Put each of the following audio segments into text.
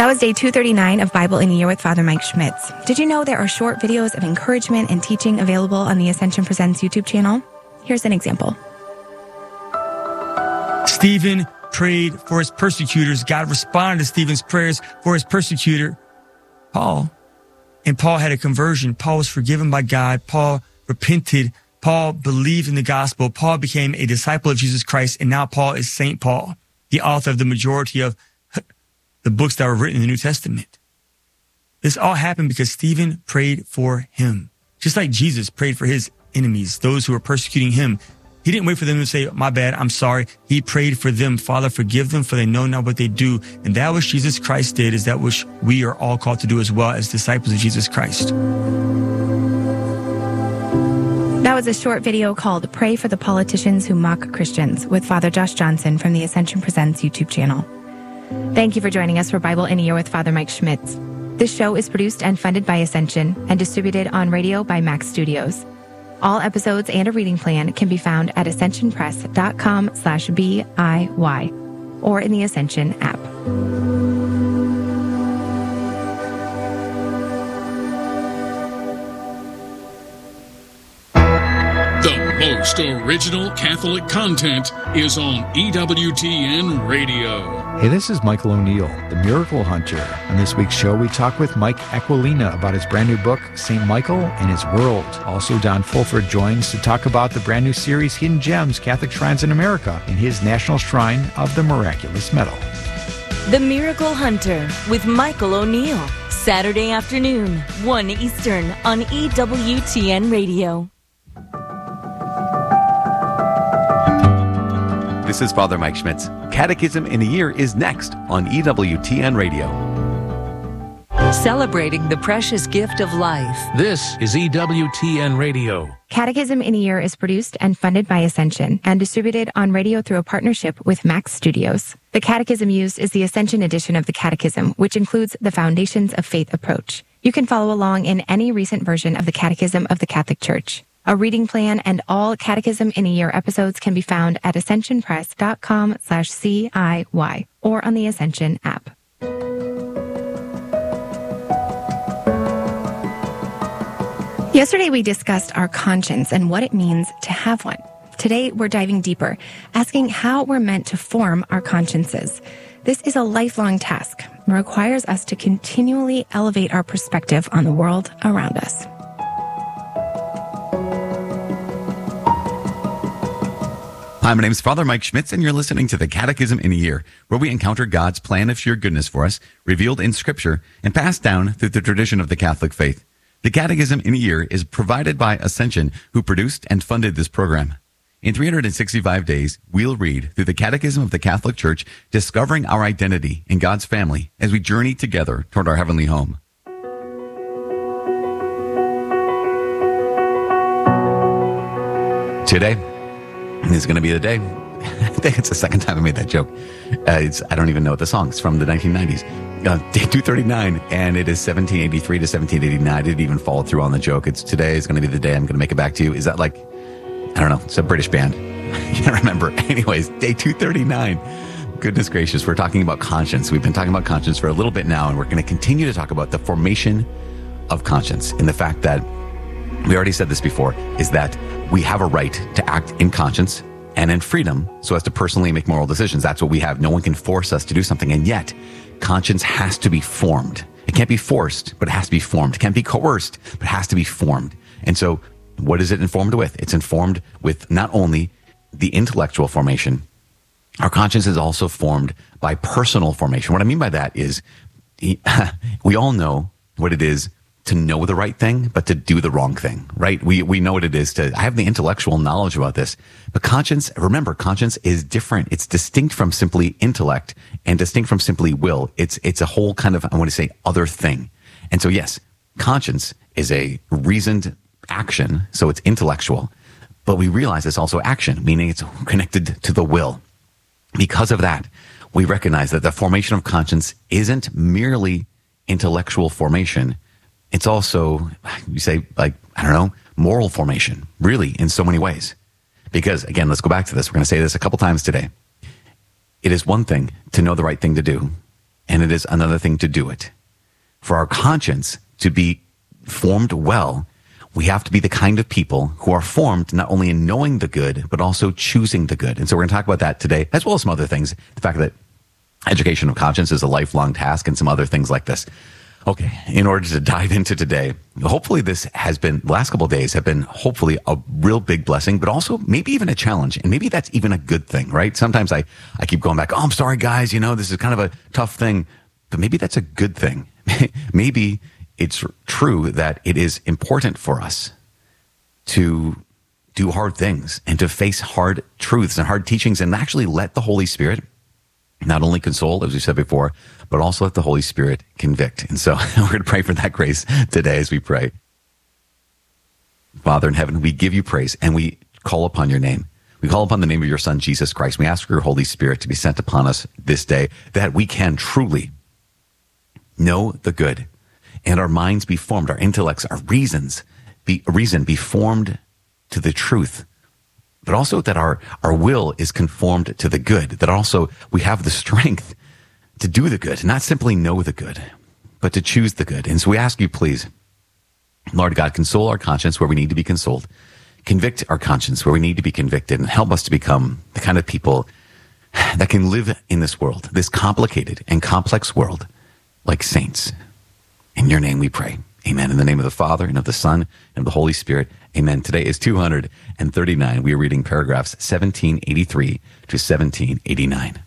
That was day 239 of Bible in a Year with Father Mike Schmitz. Did you know there are short videos of encouragement and teaching available on the Ascension Presents YouTube channel? Here's an example. Stephen prayed for his persecutors. God responded to Stephen's prayers for his persecutor, Paul. And Paul had a conversion. Paul was forgiven by God. Paul repented. Paul believed in the gospel. Paul became a disciple of Jesus Christ. And now Paul is St. Paul, the author of the majority of the books that were written in the New Testament. This all happened because Stephen prayed for him. Just like Jesus prayed for his enemies, those who were persecuting him. He didn't wait for them to say, my bad, I'm sorry. He prayed for them. Father, forgive them, for they know not what they do. And that which Jesus Christ did is that which we are all called to do as well as disciples of Jesus Christ. That was a short video called Pray for the Politicians Who Mock Christians with Father Josh Johnson from the Ascension Presents YouTube channel. Thank you for joining us for Bible in a Year with Father Mike Schmitz. This show is produced and funded by Ascension and distributed on radio by Max Studios. All episodes and a reading plan can be found at ascensionpress.com/BIY or in the Ascension app. The most original Catholic content is on EWTN Radio. Hey, this is Michael O'Neill, the Miracle Hunter. On this week's show, we talk with Mike Aquilina about his brand new book, St. Michael and His World. Also, Don Fulford joins to talk about the brand new series, Hidden Gems, Catholic Shrines in America, in his National Shrine of the Miraculous Medal. The Miracle Hunter with Michael O'Neill. Saturday afternoon, 1 Eastern on EWTN Radio. This is Father Mike Schmitz. Catechism in a Year is next on EWTN Radio. Celebrating the precious gift of life. This is EWTN Radio. Catechism in a Year is produced and funded by Ascension and distributed on radio through a partnership with Max Studios. The catechism used is the Ascension edition of the Catechism, which includes the Foundations of Faith approach. You can follow along in any recent version of the Catechism of the Catholic Church. A reading plan and all Catechism in a Year episodes can be found at ascensionpress.com/CIY or on the Ascension app. Yesterday we discussed our conscience and what it means to have one. Today we're diving deeper, asking how we're meant to form our consciences. This is a lifelong task and requires us to continually elevate our perspective on the world around us. Hi, my name is Father Mike Schmitz, and you're listening to the Catechism in a Year, where we encounter God's plan of sheer goodness for us, revealed in Scripture, and passed down through the tradition of the Catholic faith. The Catechism in a Year is provided by Ascension, who produced and funded this program. In 365 days, we'll read through the Catechism of the Catholic Church, discovering our identity in God's family as we journey together toward our heavenly home. Today is going to be the day. I think it's the second time I made that joke. I don't even know what the song is from the 1990s. Day 239, and it is 1783 to 1789. I didn't even follow through on the joke. Today is going to be the day I'm going to make it back to you. Is that like, I don't know, it's a British band. I can't remember. Anyways, day 239. Goodness gracious, we're talking about conscience. We've been talking about conscience for a little bit now, and we're going to continue to talk about the formation of conscience and the fact that, we already said this before, is that we have a right to act in conscience and in freedom so as to personally make moral decisions. That's what we have. No one can force us to do something. And yet, conscience has to be formed. It can't be forced, but it has to be formed. It can't be coerced, but it has to be formed. And so what is it informed with? It's informed with not only the intellectual formation, our conscience is also formed by personal formation. What I mean by that is we all know what it is to know the right thing, but to do the wrong thing, right? We know what it is I have the intellectual knowledge about this, but conscience, remember, conscience is different. It's distinct from simply intellect and distinct from simply will. It's a whole kind of, I want to say, other thing. And so yes, conscience is a reasoned action, so it's intellectual, but we realize it's also action, meaning it's connected to the will. Because of that, we recognize that the formation of conscience isn't merely intellectual formation. It's also, you say, like, I don't know, moral formation, really, in so many ways. Because, again, let's go back to this. We're going to say this a couple times today. It is one thing to know the right thing to do, and it is another thing to do it. For our conscience to be formed well, we have to be the kind of people who are formed not only in knowing the good, but also choosing the good. And so we're going to talk about that today, as well as some other things. The fact that education of conscience is a lifelong task and some other things like this. Okay, in order to dive into today, hopefully the last couple of days have been hopefully a real big blessing, but also maybe even a challenge. And maybe that's even a good thing, right? Sometimes I keep going back, I'm sorry guys, this is kind of a tough thing, but maybe that's a good thing. Maybe it's true that it is important for us to do hard things and to face hard truths and hard teachings and actually let the Holy Spirit not only console, as we said before, but also let the Holy Spirit convict. And so we're going to pray for that grace today as we pray. Father in heaven, we give you praise and we call upon your name. We call upon the name of your Son, Jesus Christ. We ask for your Holy Spirit to be sent upon us this day, that we can truly know the good and our minds be formed, our intellects, our reason be formed to the truth, but also that our will is conformed to the good, that also we have the strength to do the good, not simply know the good, but to choose the good. And so we ask you, please, Lord God, console our conscience where we need to be consoled, convict our conscience where we need to be convicted, and help us to become the kind of people that can live in this world, this complicated and complex world, like saints. In your name we pray. Amen. In the name of the Father, and of the Son, and of the Holy Spirit. Amen. Today is 239. We are reading paragraphs 1783 to 1789.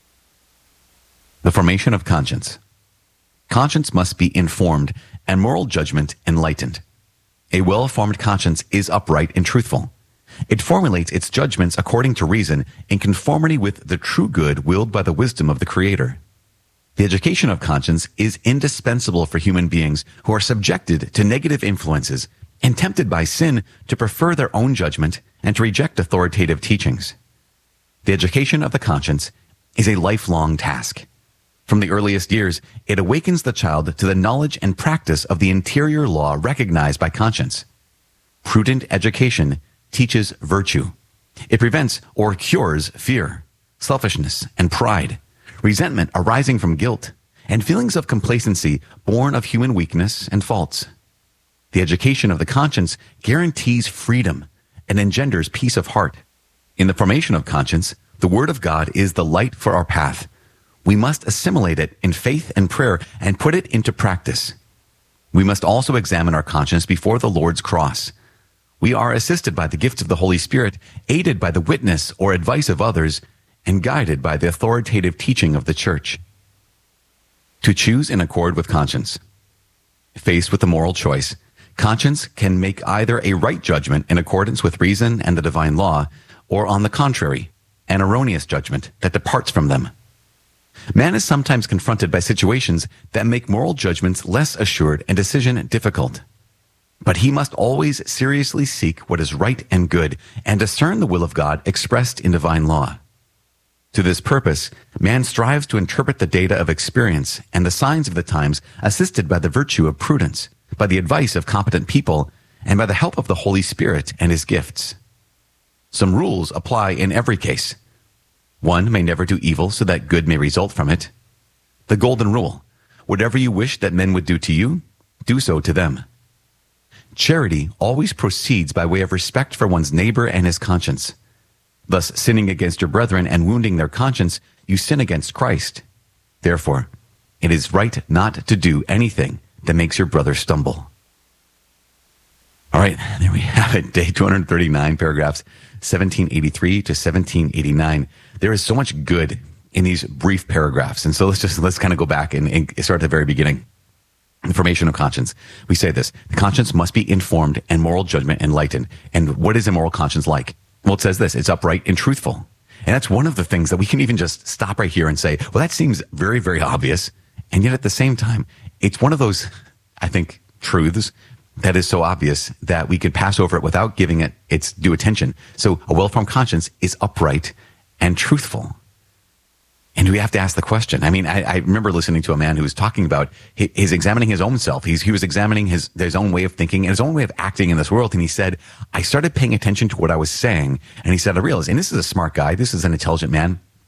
The formation of conscience. Conscience must be informed and moral judgment enlightened. A well-formed conscience is upright and truthful. It formulates its judgments according to reason in conformity with the true good willed by the wisdom of the Creator. The education of conscience is indispensable for human beings who are subjected to negative influences and tempted by sin to prefer their own judgment and to reject authoritative teachings. The education of the conscience is a lifelong task. From the earliest years, it awakens the child to the knowledge and practice of the interior law recognized by conscience. Prudent education teaches virtue. It prevents or cures fear, selfishness, and pride, resentment arising from guilt, and feelings of complacency born of human weakness and faults. The education of the conscience guarantees freedom and engenders peace of heart. In the formation of conscience, the Word of God is the light for our path. We must assimilate it in faith and prayer and put it into practice. We must also examine our conscience before the Lord's cross. We are assisted by the gift of the Holy Spirit, aided by the witness or advice of others, and guided by the authoritative teaching of the Church. To choose in accord with conscience. Faced with a moral choice, conscience can make either a right judgment in accordance with reason and the divine law, or on the contrary, an erroneous judgment that departs from them. Man is sometimes confronted by situations that make moral judgments less assured and decision difficult. But he must always seriously seek what is right and good and discern the will of God expressed in divine law. To this purpose, man strives to interpret the data of experience and the signs of the times, assisted by the virtue of prudence, by the advice of competent people, and by the help of the Holy Spirit and his gifts. Some rules apply in every case. One may never do evil so that good may result from it. The golden rule: whatever you wish that men would do to you, do so to them. Charity always proceeds by way of respect for one's neighbor and his conscience. Thus, sinning against your brethren and wounding their conscience, you sin against Christ. Therefore, it is right not to do anything that makes your brother stumble. All right, there we have it. Day 239, paragraphs 1783 to 1789. There is so much good in these brief paragraphs. And so let's kind of go back and start at the very beginning. The formation of conscience. We say this: the conscience must be informed and moral judgment enlightened. And what is a moral conscience like? Well, it says this: it's upright and truthful. And that's one of the things that we can even just stop right here and say, well, that seems very, very obvious. And yet at the same time, it's one of those, I think, truths that is so obvious that we could pass over it without giving it its due attention. So a well-formed conscience is upright and truthful. And we have to ask the question. I mean, I remember listening to a man who was talking about his examining his own self. He was examining his own way of thinking and his own way of acting in this world. And he said, I started paying attention to what I was saying. And he said, I realized, and this is a smart guy, this is an intelligent man.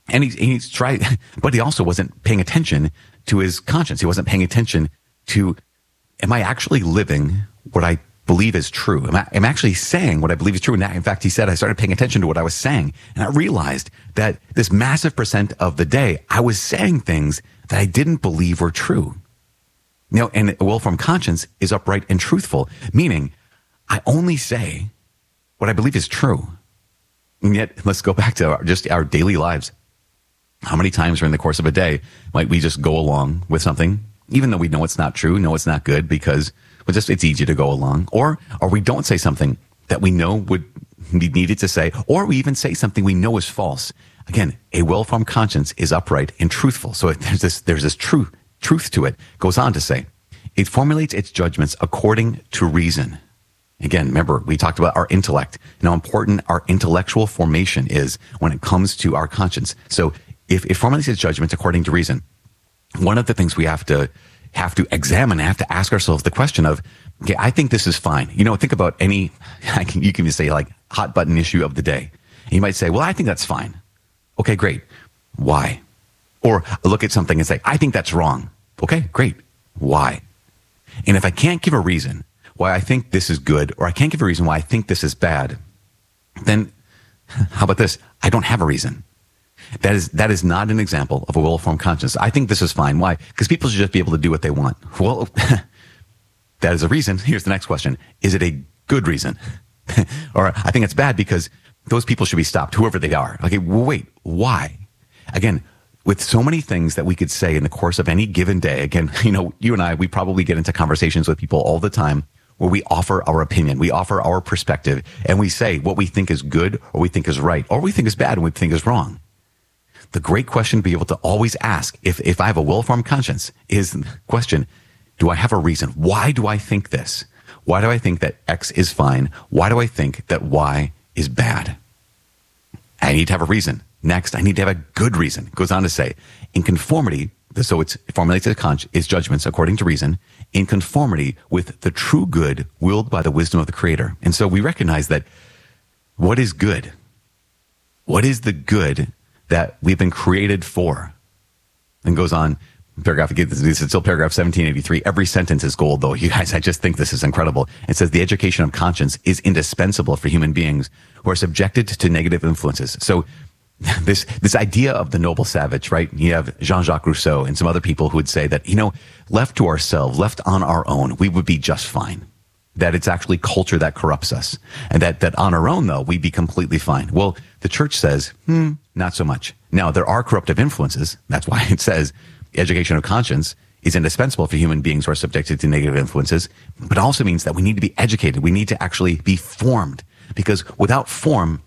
And he's tried, but he also wasn't paying attention to his conscience. He wasn't paying attention to, am I actually living what I believe is true? Am I actually saying what I believe is true? And in fact, he said, I started paying attention to what I was saying. And I realized that this massive percent of the day, I was saying things that I didn't believe were true. You know, and a well-formed conscience is upright and truthful, meaning I only say what I believe is true. And yet, let's go back to just our daily lives. How many times during the course of a day might we just go along with something, even though we know it's not true, know it's not good, because it's easy to go along, or we don't say something that we know would be needed to say, or we even say something we know is false. Again, a well-formed conscience is upright and truthful. So there's this truth to it. Goes on to say, it formulates its judgments according to reason. Again, remember, we talked about our intellect and how important our intellectual formation is when it comes to our conscience. So if it formulates its judgments according to reason, one of the things we have to examine, have to ask ourselves the question of, okay, I think this is fine. You know, think about you can just say like hot button issue of the day. And you might say, well, I think that's fine. Okay, great. Why? Or look at something and say, I think that's wrong. Okay, great. Why? And if I can't give a reason why I think this is good, or I can't give a reason why I think this is bad, then how about this? I don't have a reason. That is not an example of a well-formed conscience. I think this is fine. Why? Because people should just be able to do what they want. Well, that is a reason. Here's the next question. Is it a good reason? Or I think it's bad because those people should be stopped, whoever they are. Okay, well, wait, why? Again, with so many things that we could say in the course of any given day, again, you know, you and I, we probably get into conversations with people all the time where we offer our opinion, we offer our perspective, and we say what we think is good, or we think is right, or we think is bad, and we think is wrong. The great question to be able to always ask, if I have a well-formed conscience, is the question, do I have a reason? Why do I think this? Why do I think that X is fine? Why do I think that Y is bad? I need to have a reason. Next, I need to have a good reason. It goes on to say, in conformity, so it formulates its judgments according to reason, in conformity with the true good willed by the wisdom of the Creator. And so we recognize that what is good? What is the good that we've been created for? And goes on, paragraph, this is still paragraph 1783. Every sentence is gold, though. You guys, I just think this is incredible. It says the education of conscience is indispensable for human beings who are subjected to negative influences. So this idea of the noble savage, right? You have Jean-Jacques Rousseau and some other people who would say that, you know, left to ourselves, left on our own, we would be just fine. That it's actually culture that corrupts us. And that on our own, though, we'd be completely fine. Well, the church says, not so much. Now, there are corruptive influences. That's why it says education of conscience is indispensable for human beings who are subjected to negative influences, but it also means that we need to be educated. We need to actually be formed, because without form,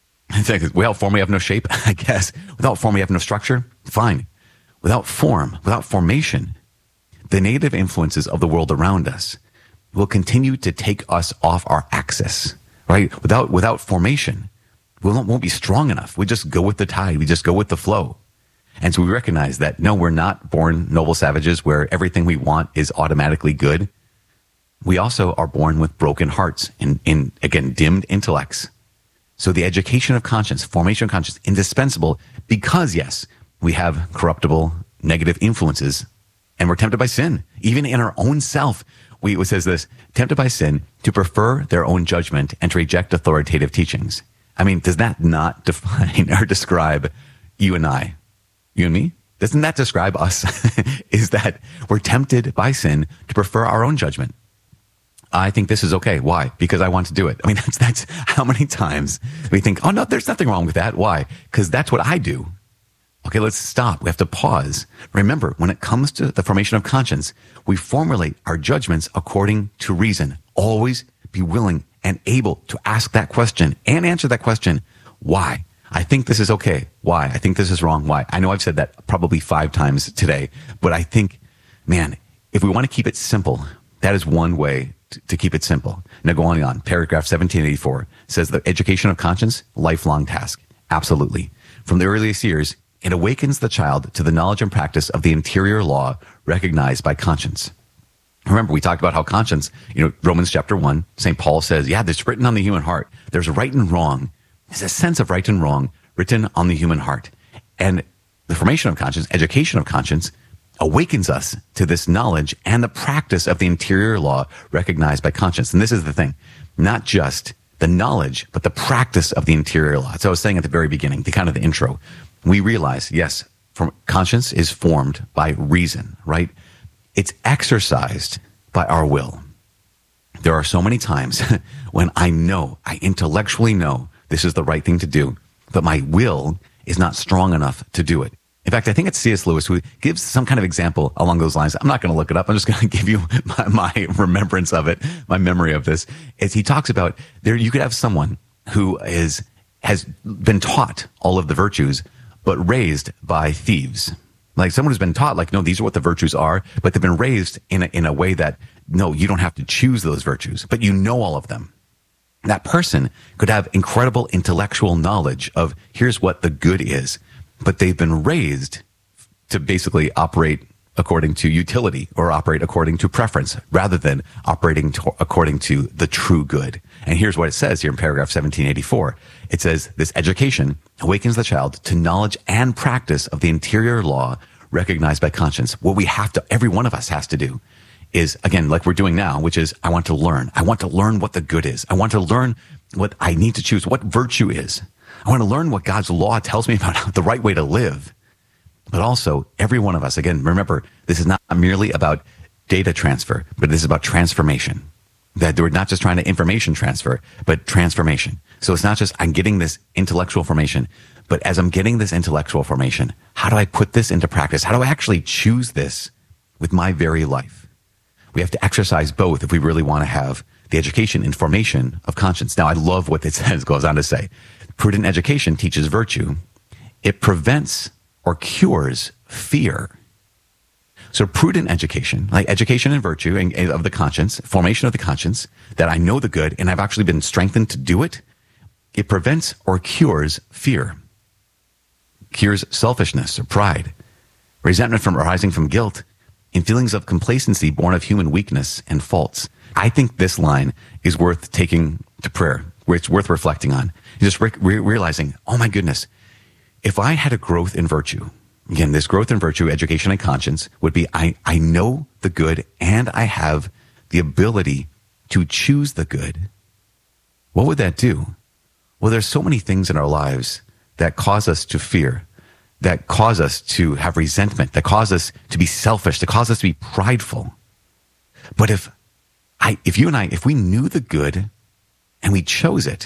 we have no shape, I guess. Without form, we have no structure. Fine. Without form, without formation, the negative influences of the world around us will continue to take us off our axis, right? Without formation, we won't be strong enough. We just go with the tide. We just go with the flow. And so we recognize that, no, we're not born noble savages where everything we want is automatically good. We also are born with broken hearts and again, dimmed intellects. So the education of conscience, formation of conscience, indispensable because, yes, we have corruptible, negative influences, and we're tempted by sin, even in our own self. It says this, tempted by sin to prefer their own judgment and to reject authoritative teachings. I mean, does that not define or describe you and I, you and me? Doesn't that describe us? Is that we're tempted by sin to prefer our own judgment? I think this is okay. Why? Because I want to do it. I mean, that's how many times we think, oh no, there's nothing wrong with that. Why? Because that's what I do. Okay, let's stop. We have to pause. Remember, when it comes to the formation of conscience, we formulate our judgments according to reason. Always be willing and able to ask that question and answer that question. Why? I think this is okay. Why? I think this is wrong. Why? I know I've said that probably 5 times today, but I think, man, if we want to keep it simple, that is one way to keep it simple. Now going on, paragraph 1784 says the education of conscience, lifelong task. Absolutely. From the earliest years, it awakens the child to the knowledge and practice of the interior law recognized by conscience. Remember, we talked about how conscience, Romans chapter 1, St. Paul says, yeah, it's written on the human heart. There's right and wrong. There's a sense of right and wrong written on the human heart. And the formation of conscience, education of conscience, awakens us to this knowledge and the practice of the interior law recognized by conscience. And this is the thing, not just the knowledge, but the practice of the interior law. So I was saying at the very beginning, the intro, we realize, yes, conscience is formed by reason, right? It's exercised by our will. There are so many times when I intellectually know this is the right thing to do, but my will is not strong enough to do it. In fact, I think it's C.S. Lewis who gives some kind of example along those lines. I'm not going to look it up. I'm just going to give you my remembrance of it, my memory of this. As he talks about you could have someone who has been taught all of the virtues, but raised by thieves. Like someone who's been taught, like, no, these are what the virtues are, but they've been raised in a way that, no, you don't have to choose those virtues, but you know all of them. That person could have incredible intellectual knowledge of here's what the good is, but they've been raised to basically operate according to utility or operate according to preference rather than operating according to the true good. And here's what it says here in paragraph 1784. It says, this education awakens the child to knowledge and practice of the interior law recognized by conscience. What every one of us has to do is, again, like we're doing now, which is I want to learn. I want to learn what the good is. I want to learn what I need to choose, what virtue is. I want to learn what God's law tells me about the right way to live. But also, every one of us, again, remember, this is not merely about data transfer, but this is about transformation. That we're not just trying to information transfer, but transformation. So it's not just I'm getting this intellectual formation, but as I'm getting this intellectual formation, how do I put this into practice? How do I actually choose this with my very life? We have to exercise both if we really want to have the education and formation of conscience. Now, I love what it says, goes on to say. Prudent education teaches virtue. It prevents or cures fear. So prudent education, like education in virtue and of the conscience, formation of the conscience, that I know the good and I've actually been strengthened to do it, it prevents or cures fear. Cures selfishness or pride, resentment from arising from guilt, and feelings of complacency born of human weakness and faults. I think this line is worth taking to prayer, where it's worth reflecting on. Just realizing, oh my goodness, if I had a growth in virtue, again, this growth in virtue, education and conscience would be, I know the good and I have the ability to choose the good. What would that do? Well, there's so many things in our lives that cause us to fear, that cause us to have resentment, that cause us to be selfish, that cause us to be prideful. But if we knew the good and we chose it,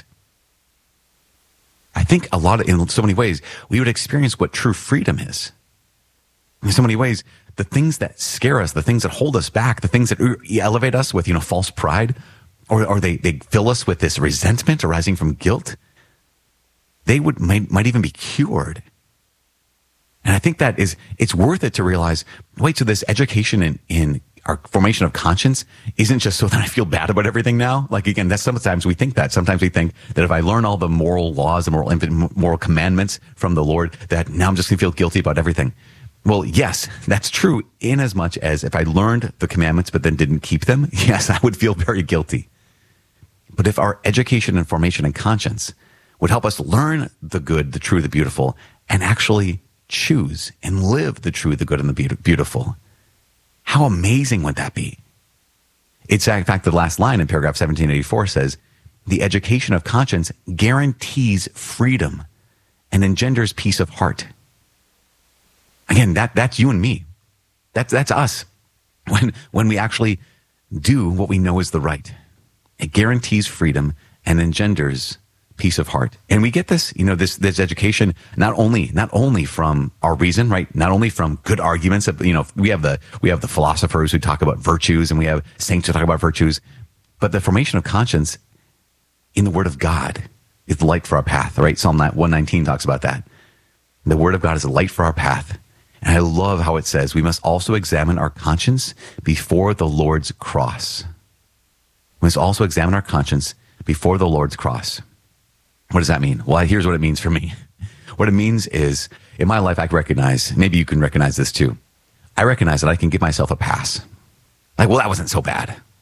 I think in so many ways, we would experience what true freedom is. In so many ways, the things that scare us, the things that hold us back, the things that elevate us with, false pride, or they fill us with this resentment arising from guilt, they might even be cured. And I think it's worth it to realize, wait, so this education in our formation of conscience isn't just so that I feel bad about everything now. Like, again, that's sometimes we think that. Sometimes we think that if I learn all the moral laws, the moral commandments from the Lord, that now I'm just going to feel guilty about everything. Well, yes, that's true in as much as if I learned the commandments but then didn't keep them, yes, I would feel very guilty. But if our education and formation and conscience would help us learn the good, the true, the beautiful, and actually choose and live the true, the good, and the beautiful, how amazing would that be? It's in fact the last line in paragraph 1784 says, the education of conscience guarantees freedom and engenders peace of heart. Again, that's you and me. That's us. When we actually do what we know is the right, it guarantees freedom and engenders peace of heart. And we get this, this education, not only from our reason, right? Not only from good arguments of, we have the philosophers who talk about virtues and we have saints who talk about virtues, but the formation of conscience in the Word of God is the light for our path, right? Psalm 119 talks about that. The Word of God is a light for our path. And I love how it says, we must also examine our conscience before the Lord's cross. We must also examine our conscience before the Lord's cross. What does that mean? Well, here's what it means for me. What it means is, in my life, I recognize, maybe you can recognize this too. I recognize that I can give myself a pass. Like, well, that wasn't so bad.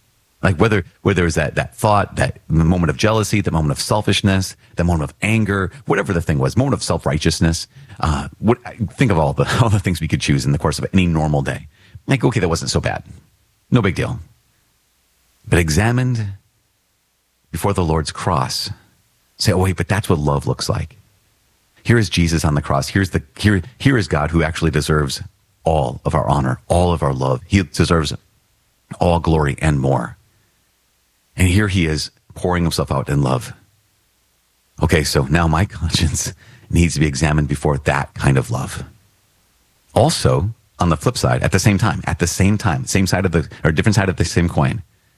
Like whether it's that thought, that moment of jealousy, the moment of selfishness, the moment of anger, whatever the thing was, moment of self-righteousness. Think of all the things we could choose in the course of any normal day. Like, okay, that wasn't so bad. No big deal. But examined before the Lord's cross, say, oh wait, but that's what love looks like. Here is Jesus on the cross. Here is God who actually deserves all of our honor, all of our love. He deserves all glory and more. And here he is pouring himself out in love. Okay, so now my conscience needs to be examined before that kind of love. Also, on the flip side, at the same time, same side of different side of the same coin,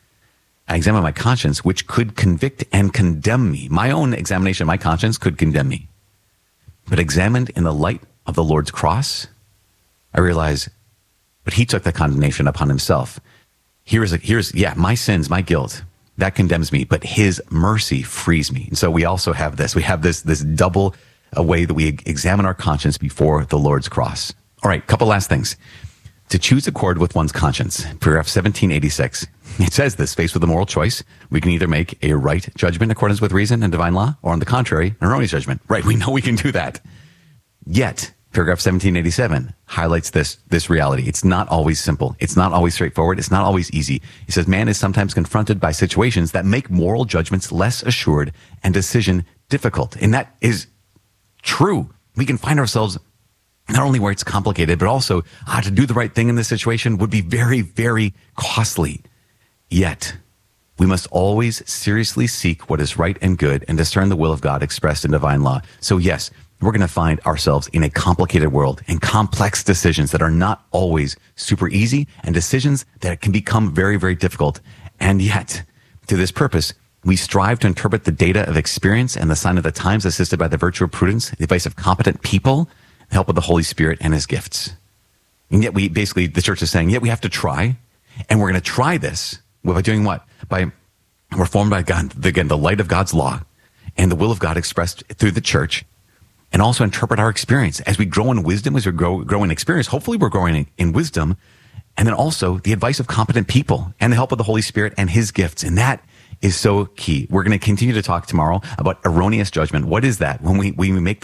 I examine my conscience, which could convict and condemn me. My own examination of my conscience could condemn me. But examined in the light of the Lord's cross, I realize, but he took the condemnation upon himself. Here's my sins, my guilt, that condemns me, but his mercy frees me. And so we also have this. We have this double way that we examine our conscience before the Lord's cross. All right, couple last things. To choose accord with one's conscience, paragraph 1786. It says this, faced with a moral choice, we can either make a right judgment in accordance with reason and divine law, or on the contrary, an erroneous judgment. Right, we know we can do that. Yet, paragraph 1787 highlights this reality. It's not always simple. It's not always straightforward. It's not always easy. He says, man is sometimes confronted by situations that make moral judgments less assured and decision difficult. And that is true. We can find ourselves not only where it's complicated, but also to do the right thing in this situation would be very, very costly. Yet, we must always seriously seek what is right and good and discern the will of God expressed in divine law. So yes, we're going to find ourselves in a complicated world and complex decisions that are not always super easy and decisions that can become very, very difficult. And yet, to this purpose, we strive to interpret the data of experience and the sign of the times assisted by the virtue of prudence, the advice of competent people, the help of the Holy Spirit and his gifts. And yet the church is saying, we have to try. And we're going to try this by doing what? We're formed by God, again, the light of God's law and the will of God expressed through the church, and also interpret our experience. As we grow in wisdom, as we grow in experience, hopefully we're growing in wisdom, and then also the advice of competent people and the help of the Holy Spirit and his gifts. And that is so key. We're going to continue to talk tomorrow about erroneous judgment. What is that? When we make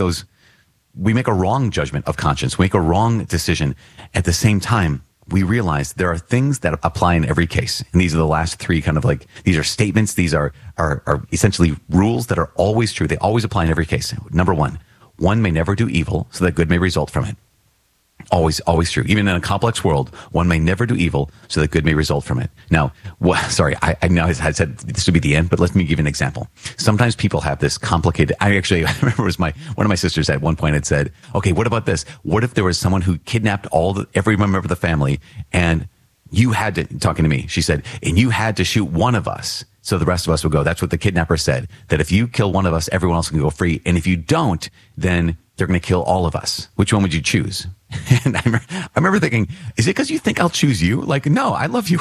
a wrong judgment of conscience, we make a wrong decision. At the same time, we realize there are things that apply in every case. And these are the last three these are statements. These are essentially rules that are always true. They always apply in every case. Number one may never do evil so that good may result from it. Always true. Even in a complex world, one may never do evil so that good may result from it. Now, I know I said this would be the end, but let me give you an example. Sometimes people have this complicated, I remember it was one of my sisters at one point had said, okay, what about this? What if there was someone who kidnapped every member of the family, and you had to, talking to me, she said, and you had to shoot one of us so the rest of us would go. That's what the kidnapper said, that if you kill one of us, everyone else can go free. And if you don't, then they're going to kill all of us. Which one would you choose? And I remember thinking, is it because you think I'll choose you? Like, no, I love you.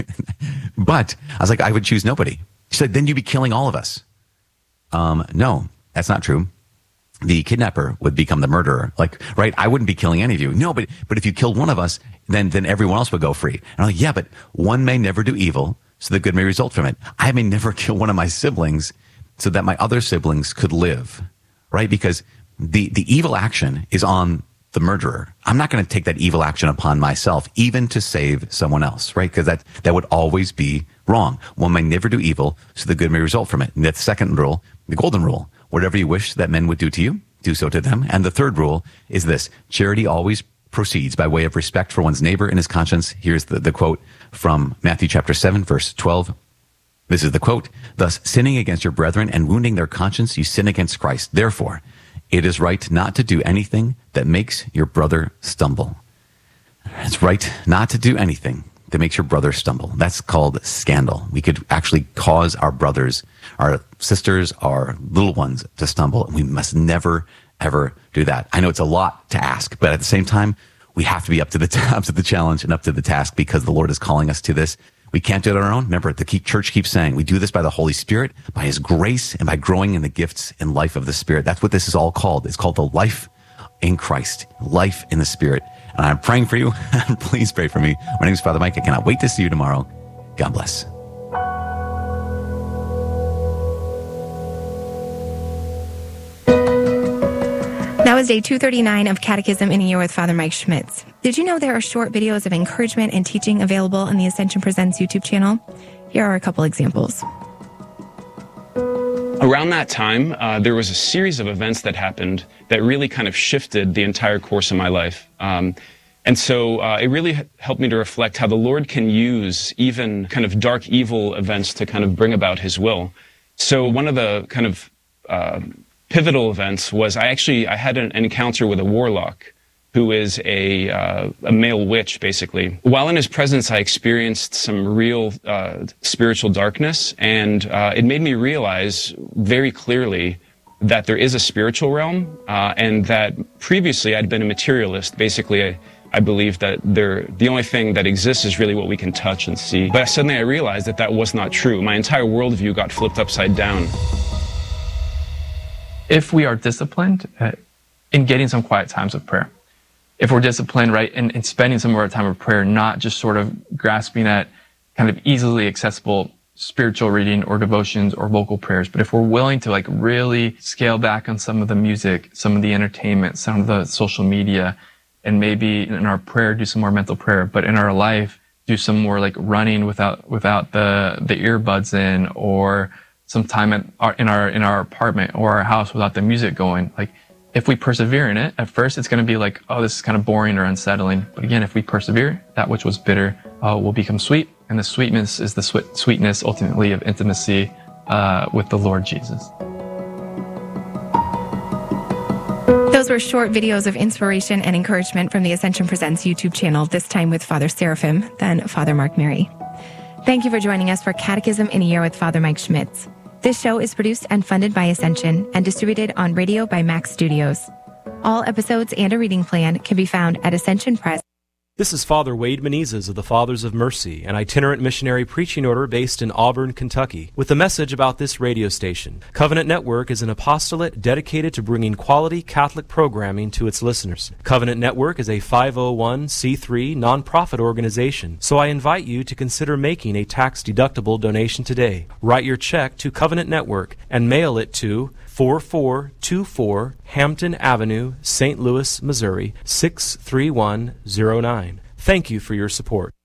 But I was like, I would choose nobody. She said, then you'd be killing all of us. No, that's not true. The kidnapper would become the murderer. Like, right? I wouldn't be killing any of you. No, but if you killed one of us, then everyone else would go free. And I'm like, yeah, but one may never do evil so that good may result from it. I may never kill one of my siblings so that my other siblings could live, right? Because the evil action is on the murderer. I'm not going to take that evil action upon myself, even to save someone else, right? Because that would always be wrong. One may never do evil so the good may result from it. And that's the second rule, the golden rule. Whatever you wish that men would do to you, do so to them. And the third rule is this: charity always proceeds by way of respect for one's neighbor and his conscience. Here's the quote from Matthew chapter 7, verse 12. This is the quote: thus, sinning against your brethren and wounding their conscience, you sin against Christ. Therefore, it is right not to do anything that makes your brother stumble. It's right not to do anything that makes your brother stumble. That's called scandal. We could actually cause our brothers, our sisters, our little ones to stumble, and we must never, ever do that. I know it's a lot to ask, but at the same time, we have to be up to the challenge and up to the task, because the Lord is calling us to this. We can't do it on our own. Remember, the church keeps saying we do this by the Holy Spirit, by his grace, and by growing in the gifts and life of the Spirit. That's what this is all called. It's called the life in Christ, life in the Spirit. And I'm praying for you. Please pray for me. My name is Father Mike. I cannot wait to see you tomorrow. God bless. was day 239 of Catechism in a Year with Father Mike Schmitz. Did you know there are short videos of encouragement and teaching available on the Ascension Presents YouTube channel? Here are a couple examples. Around that time, there was a series of events that happened that really kind of shifted the entire course of my life. And so it really helped me to reflect how the Lord can use even kind of dark, evil events to kind of bring about His will. So one of the kind of pivotal events was I had an encounter with a warlock who is a male witch, basically. While in his presence, I experienced some real spiritual darkness, and it made me realize very clearly that there is a spiritual realm, and that previously I'd been a materialist. Basically, I believed that the only thing that exists is really what we can touch and see. But suddenly I realized that that was not true. My entire worldview got flipped upside down. If we are disciplined in getting some quiet times of prayer, if we're disciplined, right, in spending some of our time of prayer, not just sort of grasping at kind of easily accessible spiritual reading or devotions or vocal prayers, but if we're willing to like really scale back on some of the music, some of the entertainment, some of the social media, and maybe in our prayer do some more mental prayer, but in our life do some more like running without the earbuds in, or some time in our apartment or our house without the music going. Like, if we persevere in it, at first it's going to be like, oh, this is kind of boring or unsettling. But again, if we persevere, that which was bitter will become sweet, and the sweetness is the sweetness ultimately of intimacy with the Lord Jesus. Those were short videos of inspiration and encouragement from the Ascension Presents YouTube channel, this time with Father Seraphim, then Father Mark Mary. Thank you for joining us for Catechism in a Year with Father Mike Schmitz. This show is produced and funded by Ascension and distributed on radio by Max Studios. All episodes and a reading plan can be found at Ascension Press. This is Father Wade Menezes of the Fathers of Mercy, an itinerant missionary preaching order based in Auburn, Kentucky, with a message about this radio station. Covenant Network is an apostolate dedicated to bringing quality Catholic programming to its listeners. Covenant Network is a 501c3 nonprofit organization, so I invite you to consider making a tax-deductible donation today. Write your check to Covenant Network and mail it to 4424 Hampton Avenue, St. Louis, Missouri, 63109. Thank you for your support.